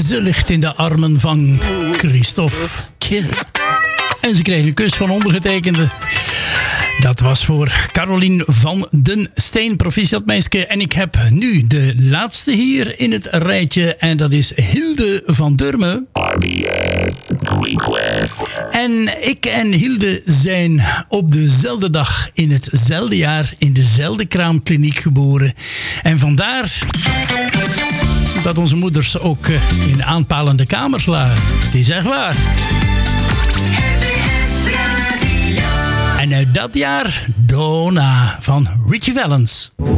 Ze ligt in de armen van Christophe. En ze kreeg een kus van ondergetekende. Dat was voor Carolien van den Steen, proficiat meisje. En ik heb nu de laatste hier in het rijtje. En dat is Hilde van Durme. RBS Request. En ik en Hilde zijn op dezelfde dag in hetzelfde jaar in dezelfde kraamkliniek geboren. En vandaar dat onze moeders ook in aanpalende kamers lagen. Het is echt waar. En uit dat jaar Donna van Richie Valens.